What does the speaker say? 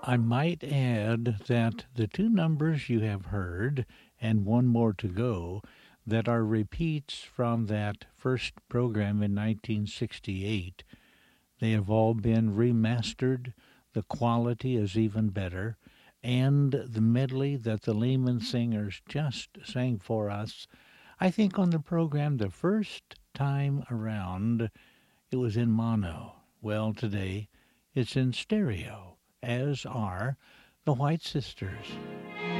I might add that the two numbers you have heard, and one more to go, that are repeats from that first program in 1968, they have all been remastered. The quality is even better. And the medley that the Lehman Singers just sang for us, I think on the program the first time around, it was in mono. Well, today it's in stereo, as are the White Sisters.